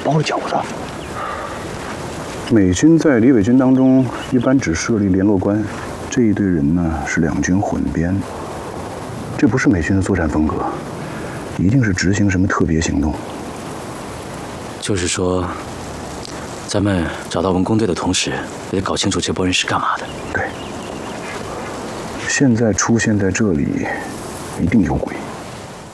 包了饺子。 美军在李伟军当中一般只设立联络官，这一队人呢是两军混编，这不是美军的作战风格，一定是执行什么特别行动。 就是说，咱们找到文工队的同时，也得搞清楚这波人是干嘛的。 对，现在出现在这里，一定有鬼。